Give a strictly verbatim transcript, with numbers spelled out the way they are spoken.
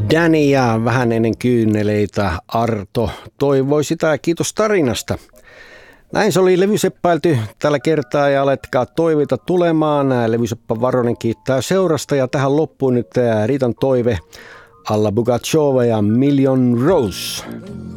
Danny ja vähän ennen kyyneleitä Arto toivoi sitä. Kiitos tarinasta. Näin se oli levyseppäilty tällä kertaa ja aletkaa toiveita tulemaan. Levyseppä Varonen kiittää seurasta ja tähän loppuun nyt Riitan toive Alla Pugacheva ja Million Rose.